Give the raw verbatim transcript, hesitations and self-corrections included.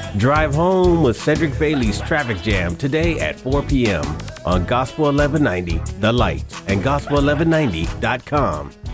Drive home with Cedric Bailey's Traffic Jam today at four p.m. on Gospel eleven ninety, The Light, and gospel eleven ninety dot com.